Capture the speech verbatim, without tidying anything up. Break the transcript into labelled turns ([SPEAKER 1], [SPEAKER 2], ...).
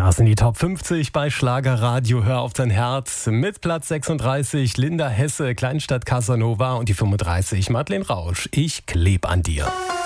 [SPEAKER 1] Das sind die Top fünfzig bei Schlagerradio. Hör auf dein Herz. Mit Platz sechsunddreißig Linda Hesse, Kleinstadt Casanova, und die fünfunddreißig Madeleine Rausch. Ich kleb an dir.